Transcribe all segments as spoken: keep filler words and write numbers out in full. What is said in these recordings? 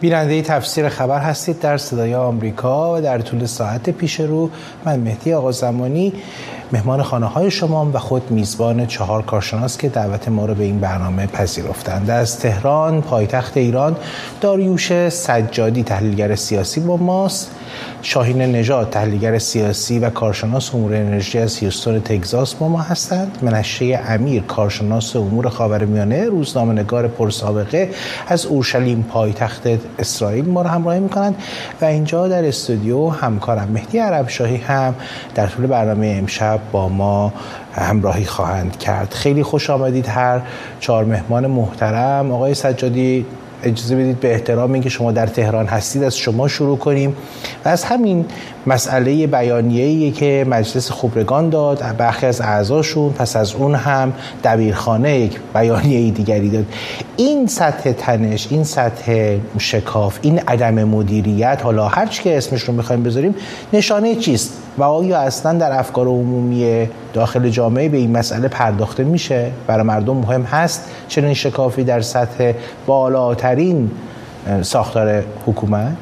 بیننده تفسیر خبر هستید در صدای آمریکا و در طول ساعت پیش رو من مهدی آقازمانی مهمان خانه های شما و خود میزبان چهار کارشناس که دعوت ما رو به این برنامه پذیرفتند. از تهران پایتخت ایران داریوش سجادی تحلیلگر سیاسی با ماست، شاهین نژاد تحلیلگر سیاسی و کارشناس امور انرژی از هیوستون تگزاس با ما هستند، منشه امیر کارشناس امور خاورمیانه روزنامه‌نگار پرسابقه از اورشلیم پایتخت اسرائیل ما رو همراهی میکنند و اینجا در استودیو همکارم مهدی عربشاهی هم در طول برنامه امشب با ما همراهی خواهند کرد. خیلی خوش آمدید هر چهار مهمان محترم. آقای سجادی اجازه بدید به احترامی که شما در تهران هستید از شما شروع کنیم و از همین مسئله بیانیه‌ای که مجلس خبرگان داد، برخی از اعضاشون پس از اون هم دبیرخانه یک بیانیه دیگری داد. این سطح تنش، این سطح شکاف، این عدم مدیریت، حالا هر چی که اسمش رو می‌خوایم بذاریم، نشانه چیست و آیا اصلا در افکار عمومی داخل جامعه به این مسئله پرداخته میشه؟ برای مردم مهم هست چنین شکافی در سطح بالاترین ساختار حکومت؟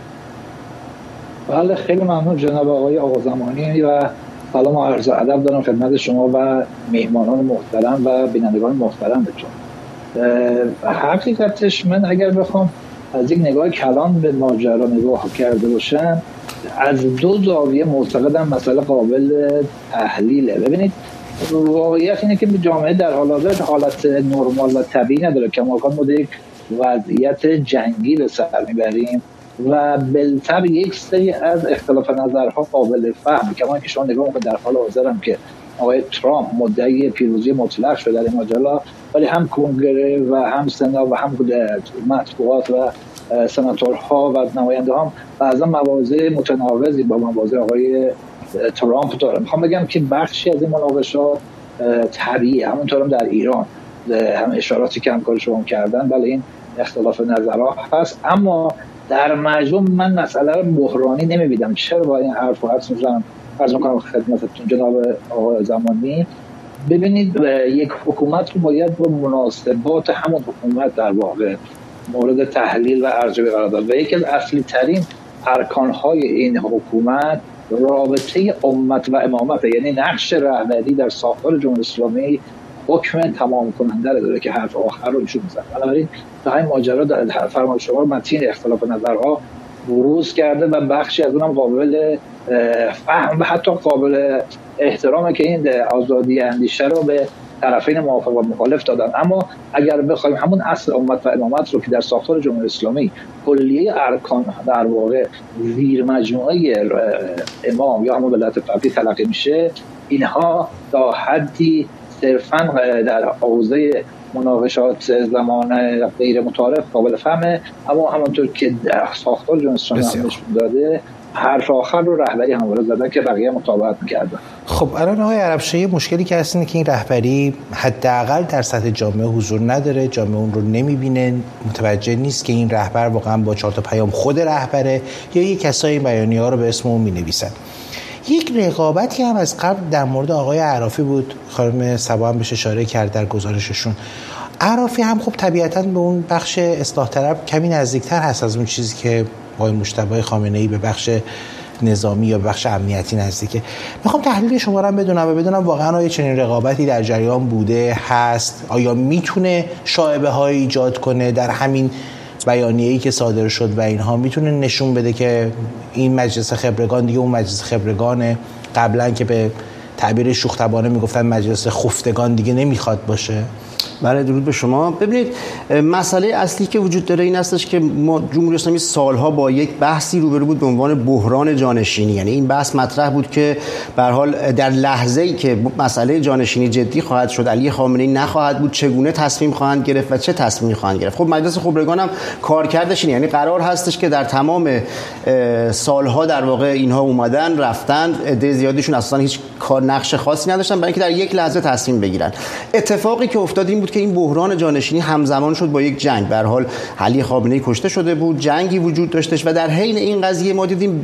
بله، خیلی ممنون جناب آقای آقازمانی و سلام و عرض ادب دارم خدمت شما و میهمانان محترم و بینندگان محترمتون. حقیقتش من اگر بخوام از یک نگاه کلان به ماجرا نگاه کرده باشم، از دو زاویه معتقدم مسئله قابل تحلیله. ببینید، واقعیت اینه که جامعه در حال حاضر حالت نرمال و طبیعی نداره که ما ما یک وضعیت جنگی به سر میبریم و بالطبع یک سری از اختلاف نظرها قابل فهم. کما که شما نگاه کنید در حال حاضر هم که آقای ترامپ مدعی پیروزی مطلق شده در این ماجرا، ولی هم کنگره و هم سنا و هم مطبوعات و سناتورها و نماینده هم بعضا مواضع متناقضی با مواضع آقای ترامپ داره. میخوام بگم که بخشی از این مناقشات طبیعیه، همونطور هم در ایران هم اشاراتی که همکار شما کردن، بله این اختلاف نظرها هست، اما در مجموع من مسئله رو بحرانی نمیبینم. چرا با این حرف و حدس میزنم؟ عرض میکنم خدمتتون جناب آقای زمانی، ببینید یک حکومت رو باید با مناسبات همون حکومت در واقع مورد تحلیل و ارزیابی قرار داد و یکی از اصلی ترین ارکانهای این حکومت رابطه امت و امامت، یعنی نقش رهبری در ساختار جمهوری اسلامی حکم تمام کننده رو داره که حرف آخر رو ایشون میزنه. بنابراین در این ماجرا در فرمان شما رو متین اختلاف نظرها بروز کرده و بخشی از اونم قابل فهم و حتی قابل احترامه که این آزادی اندیشه رو به طرفین موافق و مخالف دادن. اما اگر بخوایم همون اصل امت و امامت رو که در ساختار جمهوری اسلامی کلیه ارکان در واقع زیر مجموعه امام یا همون ولایت فقیه تلقی میشه، اینها تا حدی صرفاً در حوزه مناقشات زمان غیر متعارف قابل فهمه، اما همونطور که در ساختار جمهوری اسلامی نشون داده حرف آخر رو رهبری همواره زدن که بقیه مطابقت می‌کردن. خب الان آقای عربشاهی مشکلی که هست اینه که این رهبری حداقل در سطح جامعه حضور نداره، جامعه اون رو نمی‌بینه، متوجه نیست که این رهبر واقعا با چهار تا پیام خود رهبره یا یک کسایی بیانیه‌ها رو به اسم اون می‌نویسن. یک رقابتی هم از قبل در مورد آقای عرافی بود، خانم صبا هم بهش اشاره کرد در گزارششون. عرافی هم خب طبیعتاً به اون بخش اصلاح طلب کمی نزدیکتر هست از اون چیزی که آقای مجتبی خامنه‌ای به بخش نظامی یا بخش امنیتی نزدیکه. میخوام تحلیل شما رو بدونم و بدونم واقعا آیا چنین رقابتی در جریان بوده هست؟ آیا میتونه شایبه‌هایی ایجاد کنه در همین بیانیه‌ای که صادر شد و اینها میتونه نشون بده که این مجلس خبرگان دیگه اون مجلس خبرگان قبلا که به تعبیر شوخ‌طبعانه میگفتن مجلس خفتگان دیگه نمیخواد باشه؟ بله، درود به شما. ببینید، مسئله اصلی که وجود داره این هستش که ما جمهوری اسلامی سالها با یک بحثی روبرو بود به عنوان بحران جانشینی. یعنی این بحث مطرح بود که به هر حال در لحظه‌ای که مسئله جانشینی جدی خواهد شد، علی خامنه‌ای نخواهد بود، چگونه تصمیم خواهند گرفت و چه تصمیمی خواهند گرفت. خب مجلس خبرگان هم کارکردش اینه، یعنی قرار هستش که در تمام سالها در واقع اینها اومدن رفتن، عده زیادیشون اصلا هیچ کار نقش خاصی نداشتن برای اینکه در یک لحظه تصمیم بگیرن. اتفاقی که افتاد این بود که این بحران جانشینی همزمان شد با یک جنگ. به هر حال علی خامنه‌ای کشته شده بود، جنگی وجود داشتش و در حین این قضیه ما دیدیم